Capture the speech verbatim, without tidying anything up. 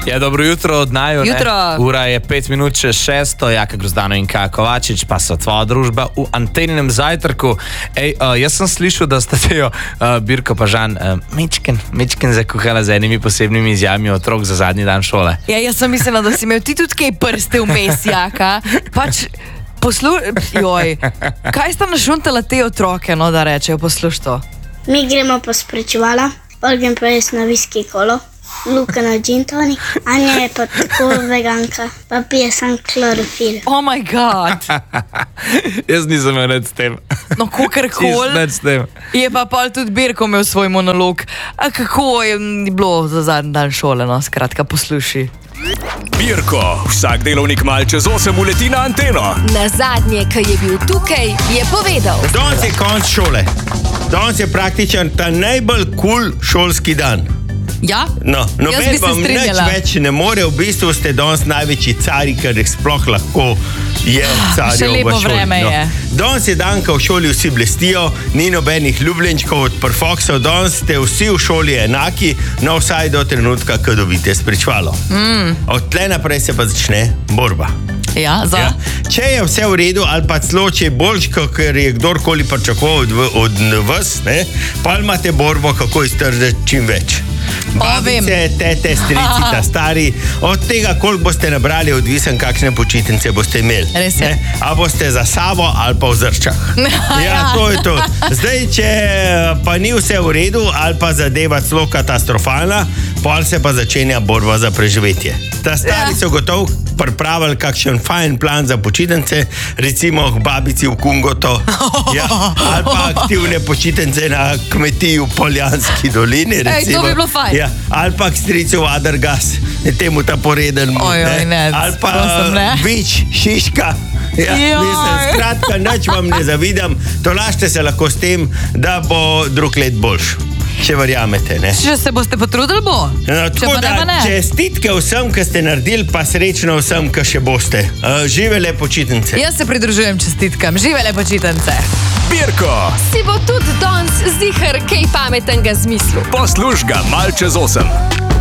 Ja, dobro jutro od naju. Jutro. Ura je pet minut čez šesto, Jaka Grozdano in Kaja Kovačič, pa so tvoja družba v antennem zajtrku. Ej, uh, jaz sem slišal, da sta te jo uh, Birko pa Žan uh, mečken, mečken zakuhala z enimi posebnimi izjavami otrok za zadnji dan šole. Ja, jaz sem mislila, da si imel ti tudi kaj prste vmes, Jaka. Pač, poslušaj, joj, kaj sta našuntala te otroke, no, da rečejo, poslušaj to. Mi gremo po sprečevala, Olgen pa jaz na viski kolo, Luka na gin tonic, Anja je pa tako veganka, pa pije sam klorofil. Oh my god. Jaz nisem imel nič s tem. No, kakorkoli. Nič s tem. Je pa pol tudi Birko imel svoj monolog. A kako je bilo za zadnji dan šole, no, skratka, posluši. Birko, vsak delovnik mal čez osem uleti na anteno. Na zadnje, ko je bil tukaj, je povedal. Danes je konc šole. Danes je praktično ta najbolj kul šolski dan. Ja? No, noben vam nič več ne more, v bistvu ste danes največji cari, ker jih sploh lahko je carjev Še lepo v šoli. vreme No. je. Danes je dan, ko v šoli vsi blestijo, ni nobenih ljubljenčkov od prfoksov, danes ste vsi v šoli enaki, no vsaj do trenutka, ko dobite spričvalo. Mm. Od tle naprej se pa začne borba. Ja, za? Ja. Če je vse v redu, ali pa celo če je boljš, ker je kdorkoli pričakoval od, od vas, ne, pa imate borbo, kako iztržiti čim več. Babice, tete, strici, ta stari, od tega, koliko boste nabrali, odvisen, kakšne počitnice boste imeli. Res je. Ne? A boste za sabo ali pa v Zrčah. Ja, to je to. Zdaj, če pa ni vse v redu, ali pa zadeva celo katastrofalna, pol se pa začenja borba za preživetje. Ta stari so gotovo pripravili kakšen fajn plan za počitnice, recimo k babici v Kungoto, ja, ali pa aktivne počitnice na kmetiji v Poljanski dolini. Ej, to bi bilo fajn. Ja, ali pa k stricu Adergas, temu ta poreden mu, Oj, oj, ne, ali pa prosim, ne. Bič, Šiška. Ja, mislim, skratka, nič vam ne zavidam, tolažite se lahko s tem, da bo drug let boljš. Če verjamete, ne? Če se boste potrudili, bo. No, Če tako pa ne, da, pa ne. čestitke vsem, ki ste naredili, pa srečno vsem, ki še boste. Uh, živele počitnice. Jaz se pridružujem čestitkam. Živele počitnice. Birko, Si bo tudi danes zihar kaj pametnega zmislil. posluš ga mal čez osem.